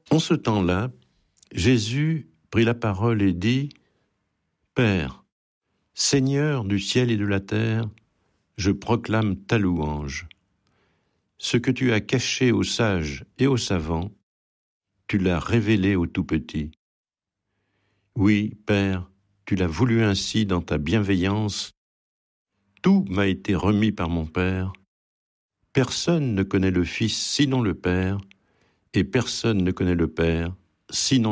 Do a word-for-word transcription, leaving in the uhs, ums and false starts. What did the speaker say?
En ce temps-là, Jésus prit la parole et dit : « Père, Seigneur du ciel et de la terre, je proclame ta louange. Ce que tu as caché aux sages et aux savants, tu l'as révélé aux tout-petits. Oui, Père, tu l'as voulu ainsi dans ta bienveillance. Tout m'a été remis par mon Père. Personne ne connaît le Fils sinon le Père, et personne ne connaît le Père sinon